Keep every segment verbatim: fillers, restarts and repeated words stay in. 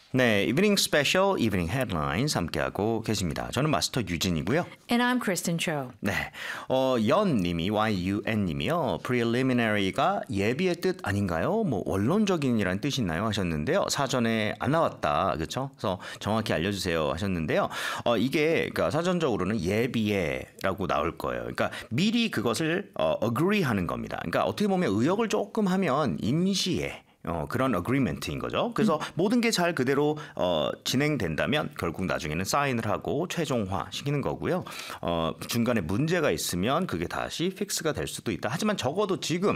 네, Evening Special, Evening Headlines 함께하고 계십니다. 저는 마스터 유진이고요. And I'm Kristen Cho. 네, 어, 연님이 와이유엔님이요. Preliminary가 예비의 뜻 아닌가요? 뭐 원론적인이란 뜻이 있나요? 하셨는데요. 사전에 안 나왔다, 그렇죠? 그래서 정확히 알려주세요 하셨는데요. 어, 이게 그러니까 사전적으로는 예비에라고 나올 거예요. 그러니까 미리 그것을 어, agree하는 겁니다. 그러니까 어떻게 보면 의역을 조금 하면 임시에 어, 그런 어그리먼트인 거죠. 그래서 음. 모든 게 잘 그대로 어, 진행된다면 결국 나중에는 사인을 하고 최종화 시키는 거고요. 어, 중간에 문제가 있으면 그게 다시 픽스가 될 수도 있다. 하지만 적어도 지금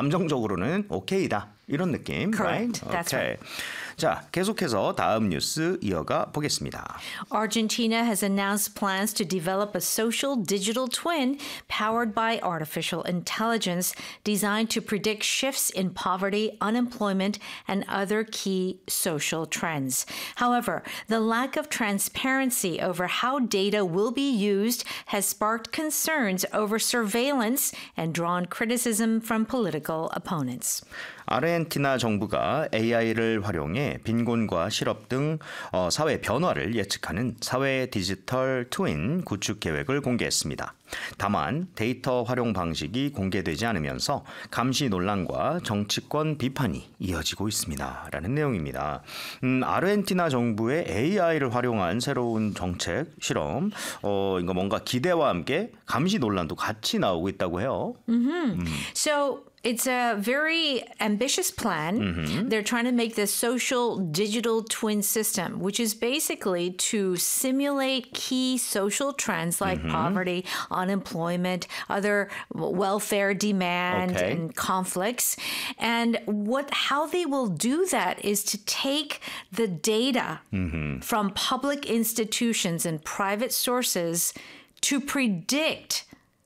잠정적으로는 오케이다. 이런 느낌. Correct. Right? That's okay. right. 자, 계속해서 다음 뉴스 이어가 보겠습니다. Argentina has announced plans to develop a social digital twin powered by artificial intelligence designed to predict shifts in poverty, unemployment, and other key social trends. However, the lack of transparency over how data will be used has sparked concerns over surveillance and drawn criticism from political opponents. 아르헨티나 정부가 에이아이를 활용해 빈곤과 실업 등 어, 사회 변화를 예측하는 사회 디지털 트윈 구축 계획을 공개했습니다. 다만 데이터 활용 방식이 공개되지 않으면서 감시 논란과 정치권 비판이 이어지고 있습니다. 라는 내용입니다. 음, 아르헨티나 정부의 에이아이를 활용한 새로운 정책, 실험, 어, 이거 뭔가 기대와 함께 감시 논란도 같이 나오고 있다고 해요. Mm-hmm. 음. So it's a very ambitious plan. Mm-hmm. They're trying to make this social digital twin system, which is basically to simulate key social trends like mm-hmm. poverty, unemployment, other welfare demand, okay. and conflicts. And what how they will do that is to take the data mm-hmm. from public institutions and private sources to predict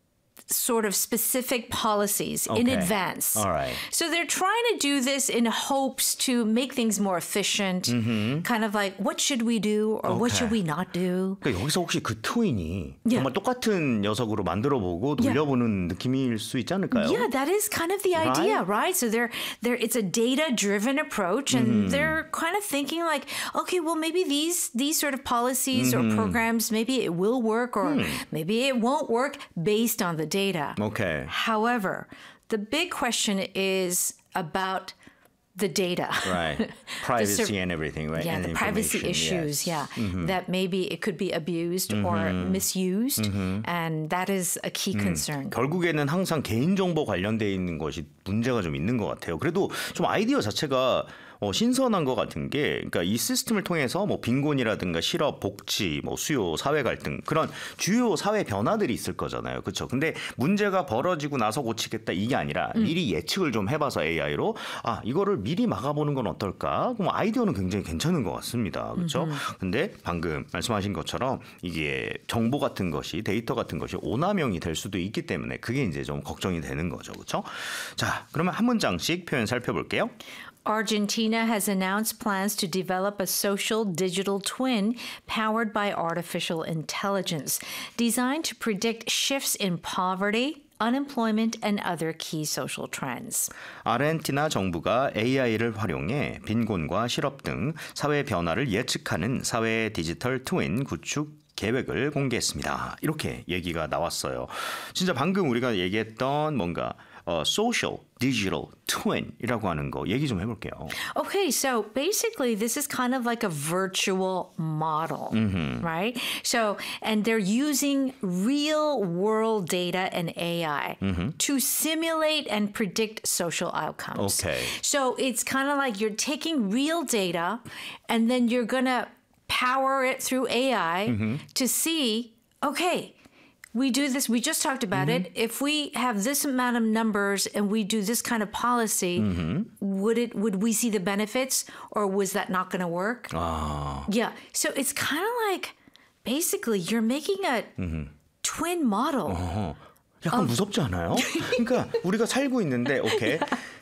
sort of specific policies okay. in advance. All right. So they're trying to do this in hopes to make things more efficient. Mm-hmm. Kind of like, what should we do or okay. what should we not do? 그러니까 여기서 혹시 그 트윈이 yeah. 정말 똑같은 녀석으로 만들어보고 돌려보는 yeah. 느낌일 수 있지 않을까요? Yeah, that is kind of the idea, right? right? So they're, they're, it's a data-driven approach, and mm-hmm. they're kind of thinking like, okay, well, maybe these these sort of policies mm-hmm. or programs, maybe it will work or mm. maybe it won't work based on the data. Data. Okay. However, the big question is about the data. Right. Privacy sur- and everything, right? Yeah, and the privacy issues, yes. yeah. Mm-hmm. That maybe it could be abused mm-hmm. or misused, mm-hmm. and that is a key 음, concern. 결국에는 항상 개인정보 관련돼 있는 것이 문제가 좀 있는 것 같아요. 그래도 좀 아이디어 자체가 어, 신선한 것 같은 게, 그러니까 이 시스템을 통해서 뭐 빈곤이라든가 실업, 복지, 뭐 수요, 사회 갈등 그런 주요 사회 변화들이 있을 거잖아요, 그렇죠? 근데 문제가 벌어지고 나서 고치겠다 이게 아니라 음. 미리 예측을 좀 해봐서 에이아이로 아 이거를 미리 막아보는 건 어떨까? 그럼 아이디어는 굉장히 괜찮은 것 같습니다, 그렇죠? 음. 근데 방금 말씀하신 것처럼 이게 정보 같은 것이 데이터 같은 것이 오남용이 될 수도 있기 때문에 그게 이제 좀 걱정이 되는 거죠, 그렇죠? 자, 그러면 한 문장씩 표현 살펴볼게요. Argentina has announced plans to develop a social digital twin powered by artificial intelligence, designed to predict shifts in poverty, unemployment, and other key social trends. 아르헨티나 정부가 에이아이를 활용해 빈곤과 실업 등 사회 변화를 예측하는 사회 디지털 트윈 구축 계획을 공개했습니다. 이렇게 얘기가 나왔어요. 진짜 방금 우리가 얘기했던 뭔가 어, social digital twin이라고 하는 거 얘기 좀 해볼게요. Okay, so basically this is kind of like a virtual model, mm-hmm. right? So, and they're using real world data and A I mm-hmm. to simulate and predict social outcomes. Okay. So it's kind of like you're taking real data and then you're going to power it through A I mm-hmm. to see, okay, we do this, we just talked about mm-hmm. it. If we have this amount of numbers and we do this kind of policy, mm-hmm. would it would we see the benefits or was that not going to work? 아. Yeah. So it's kind of like basically you're making a mm-hmm. twin model. 어허. 약간 어. 무섭지 않아요? 그러니까 우리가 살고 있는데 오케이.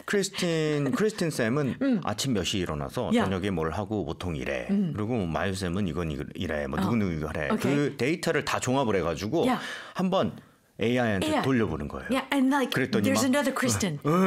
크리스틴 크리스틴 쌤은 음. 아침 몇 시에 일어나서 야. 저녁에 뭘 하고 보통 이래. 음. 그리고 뭐 마유 쌤은 이건 이래. 뭐 누구 누구 이거 해. Okay. 그 데이터를 다 종합을 해가지고 yeah. 한번 에이아이한테 yeah. 돌려보는 거예요. Yeah, and like 그랬더니 there's 막, another Kristen. 어, 어.